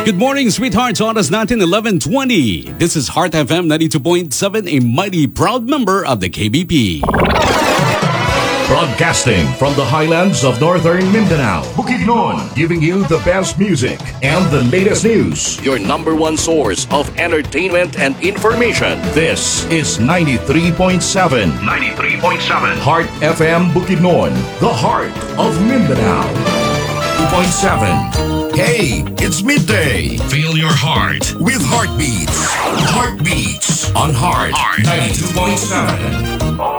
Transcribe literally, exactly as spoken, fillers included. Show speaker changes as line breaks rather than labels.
Good morning, sweethearts. Oras natin eleven twenty. This is Heart F M ninety-two point seven, a mighty proud member of the K B P.
Broadcasting from the highlands of northern Mindanao, Bukidnon, giving you the best music and the latest news. Your number one source of entertainment and information. This is ninety-three point seven. ninety-three point seven. Heart F M Bukidnon, the heart of Mindanao. two point seven. Hey, it's midday. Feel your heart with Heartbeats. Heartbeats on Heart, Heart. ninety-two point seven.